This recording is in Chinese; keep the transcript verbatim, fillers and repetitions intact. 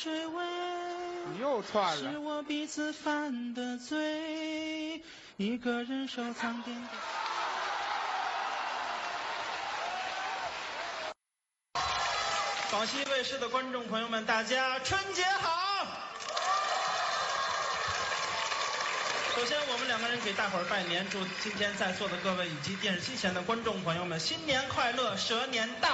追尾， 你又串了。 是我彼此犯的罪，一个人收藏点点。广西卫视的观众朋友们，大家春节好！首先，我们两个人给大伙儿拜年，祝今天在座的各位以及电视机前的观众朋友们新年快乐，蛇年大